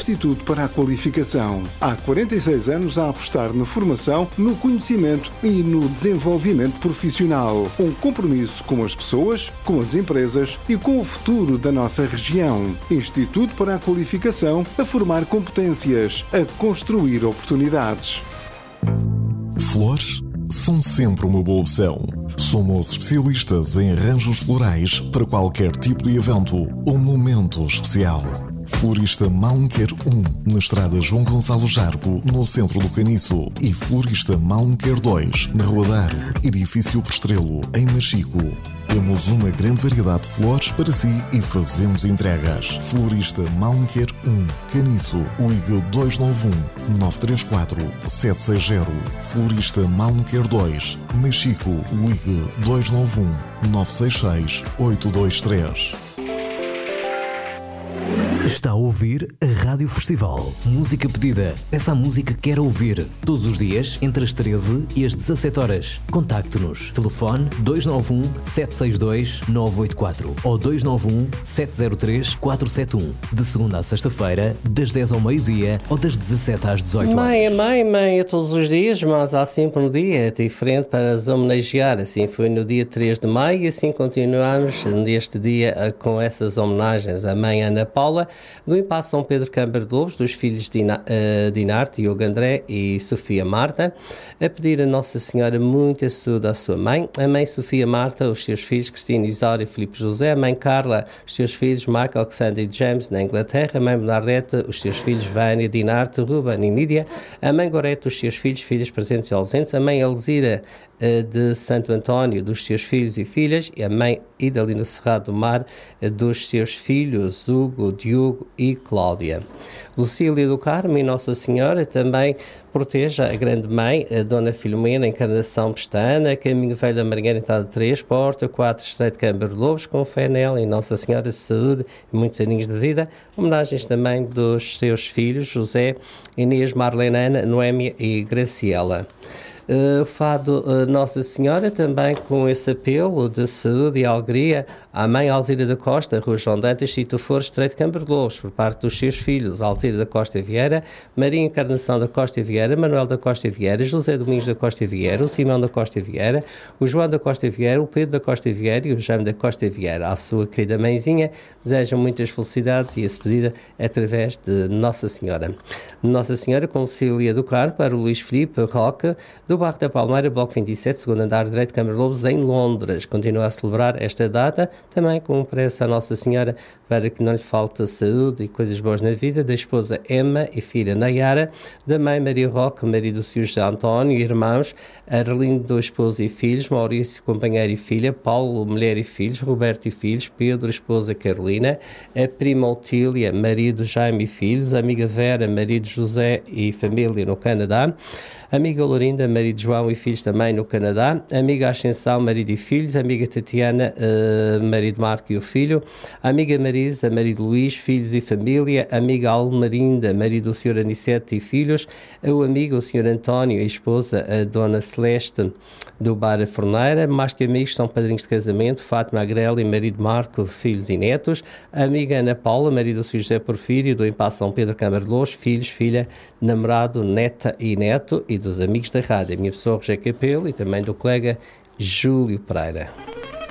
Instituto para a Qualificação. Há 46 anos a apostar na formação, no conhecimento e no desenvolvimento profissional. Um compromisso com as pessoas, com as empresas e com o futuro da nossa região. Instituto para a Qualificação, a formar competências, a construir oportunidades. Flores são sempre uma boa opção. Somos especialistas em arranjos florais para qualquer tipo de evento ou momento especial. Florista Malmequer 1, na estrada João Gonçalo Jargo, no centro do Caniço. E Florista Malmequer 2, na Rua da Árvore, edifício Prestrelo, em Machico. Temos uma grande variedade de flores para si e fazemos entregas. Florista Malmequer 1, Caniço, ligue 291-934-760. Florista Malmequer 2, Machico, ligue 291-966-823. Está a ouvir a Rádio Festival. Música pedida. Peça a música que quer ouvir. Todos os dias, entre as 13 e as 17 horas. Contacte-nos. Telefone 291-762-984 ou 291-703-471. De segunda à sexta-feira, das 10 ao meio-dia ou das 17 às 18 horas. Meia todos os dias, mas há sempre um dia diferente para as homenagear. Assim foi no dia 3 de maio e assim continuamos neste dia com essas homenagens. A mãe Ana Paula, do Impasse São Pedro Câmara de Lobos, dos filhos Dinarte, Diogo André e Sofia Marta, a pedir a Nossa Senhora muita saúde à sua mãe, a mãe Sofia Marta, os seus filhos Cristina, Isaura e Filipe José, a mãe Carla, os seus filhos Michael, Alexander e James, na Inglaterra, a mãe Bernadette, os seus filhos Vânia, Dinarte, Ruben e Nídia, a mãe Gorete, os seus filhos, filhas presentes e ausentes, a mãe Elzira de Santo António, dos seus filhos e filhas, e a mãe Idalina Serrado do Mar, dos seus filhos Hugo, Diogo e Cláudia. Lucília do Carmo e Nossa Senhora também proteja a grande mãe, a Dona Filomena, Encarnação Pestana, Caminho Velho da Marinheira, Entrada 3, Porta 4, Estreito Câmara de Lobos, com fé nela e Nossa Senhora de Saúde e muitos aninhos de vida. Homenagens também dos seus filhos, José, Inês, Marlene, Ana, Noémia e Graciela. Fado Nossa Senhora, também com esse apelo de saúde e alegria à mãe Alzira da Costa, Rua João Dantas, Sítio Flores, Estreito Câmara de Lobos, por parte dos seus filhos, Alzira da Costa Vieira, Maria Encarnação da Costa Vieira, Manuel da Costa Vieira, José Domingos da Costa Vieira, o Simão da Costa Vieira, o João da Costa Vieira, o Pedro da Costa Vieira e o Jaime da Costa Vieira. À sua querida mãezinha, desejam muitas felicidades e esse pedido através de Nossa Senhora. Nossa Senhora com Lucília do Carmo, para o Luís Filipe Roque, do Bairro da Palmeira, Bloco 27, segundo andar direito, Câmara de Lobos, em Londres. Continua a celebrar esta data, também com um preço a Nossa Senhora, para que não lhe falte saúde e coisas boas na vida, da esposa Emma e filha Nayara, da mãe Maria Roque, marido do Sr. José António, irmãos, Arlindo, esposa e filhos, Maurício, companheiro e filha, Paulo, mulher e filhos, Roberto e filhos, Pedro, esposa Carolina, a prima Otília, marido Jaime e filhos, a amiga Vera, marido José e família no Canadá, amiga Lorinda, marido João e filhos também no Canadá, amiga Ascensão, marido e filhos, amiga Tatiana, marido Marco e o filho, amiga Marisa, marido Luís, filhos e família, amiga Almarinda, marido do Sr. Anicete e filhos, o amigo o Sr. António e esposa, a Dona Celeste do Bar A Forneira, mais que amigos são padrinhos de casamento, Fátima Agrelli, marido Marco, filhos e netos, a amiga Ana Paula, marido do Sr. José Porfírio, do Impasse São Pedro Câmara de Lobos, filhos, filha, namorado, neta e neto, e dos amigos da rádio, a minha pessoa Roger Capelo e também do colega Júlio Pereira.